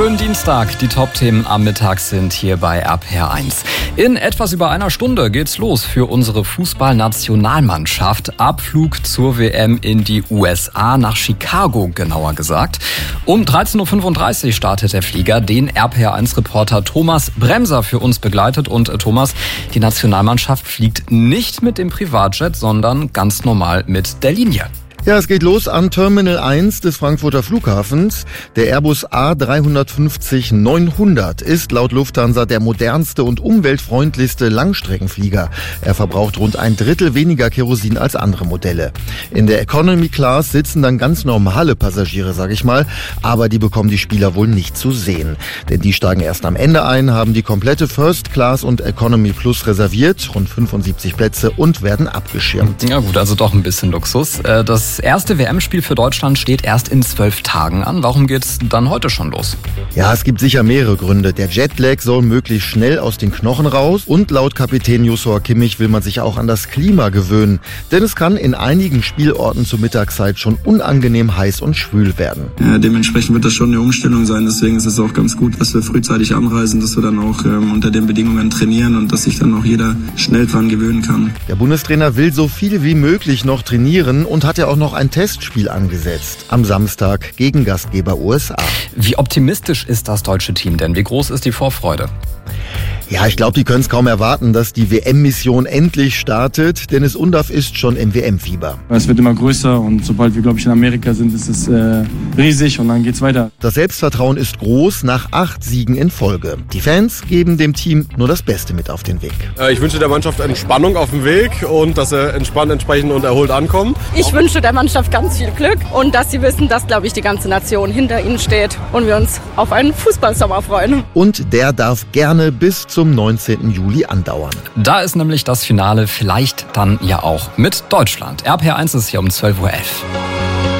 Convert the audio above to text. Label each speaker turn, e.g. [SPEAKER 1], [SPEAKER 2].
[SPEAKER 1] Schönen Dienstag. Die Top-Themen am Mittag sind hier bei RPR1. In etwas über einer Stunde geht's los für unsere Fußballnationalmannschaft. Abflug zur WM in die USA, nach Chicago genauer gesagt. Um 13.35 Uhr startet der Flieger, den RPR1-Reporter Thomas Bremser für uns begleitet. Und Thomas, die Nationalmannschaft fliegt nicht mit dem Privatjet, sondern ganz normal mit der Linie.
[SPEAKER 2] Ja, es geht los an Terminal 1 des Frankfurter Flughafens. Der Airbus A350-900 ist laut Lufthansa der modernste und umweltfreundlichste Langstreckenflieger. Er verbraucht rund 1/3 weniger Kerosin als andere Modelle. In der Economy Class sitzen dann ganz normale Passagiere, sag ich mal, aber die bekommen die Spieler wohl nicht zu sehen. Denn die steigen erst am Ende ein, haben die komplette First Class und Economy Plus reserviert, rund 75 Plätze, und werden abgeschirmt.
[SPEAKER 1] Ja gut, also doch ein bisschen Luxus. Das erste WM-Spiel für Deutschland steht erst in 12 Tagen an. Warum geht's dann heute schon los?
[SPEAKER 2] Ja, es gibt sicher mehrere Gründe. Der Jetlag soll möglichst schnell aus den Knochen raus und laut Kapitän Joshua Kimmich will man sich auch an das Klima gewöhnen. Denn es kann in einigen Spielorten zur Mittagszeit schon unangenehm heiß und schwül werden.
[SPEAKER 3] Ja, dementsprechend wird das schon eine Umstellung sein. Deswegen ist es auch ganz gut, dass wir frühzeitig anreisen, dass wir dann auch unter den Bedingungen trainieren und dass sich dann auch jeder schnell dran gewöhnen kann.
[SPEAKER 2] Der Bundestrainer will so viel wie möglich noch trainieren und hat ja auch noch ein Testspiel angesetzt. Am Samstag gegen Gastgeber USA.
[SPEAKER 1] Wie optimistisch ist das deutsche Team denn? Wie groß ist die Vorfreude?
[SPEAKER 2] Ja, ich glaube, die können es kaum erwarten, dass die WM-Mission endlich startet. Dennis Undaff ist schon im WM-Fieber.
[SPEAKER 4] Es wird immer größer und sobald wir, glaube ich, in Amerika sind, ist es riesig und dann geht's weiter.
[SPEAKER 2] Das Selbstvertrauen ist groß nach 8 Siegen in Folge. Die Fans geben dem Team nur das Beste mit auf den Weg.
[SPEAKER 5] Ich wünsche der Mannschaft Entspannung auf dem Weg und dass sie entspannt, entsprechend und erholt ankommen.
[SPEAKER 6] Ich wünsche der Mannschaft ganz viel Glück und dass sie wissen, dass, glaube ich, die ganze Nation hinter ihnen steht und wir uns auf einen Fußballsommer freuen.
[SPEAKER 2] Und der darf gerne bis zum 19. Juli andauern.
[SPEAKER 1] Da ist nämlich das Finale, vielleicht dann ja auch mit Deutschland. RPR1 ist hier um 12.11 Uhr.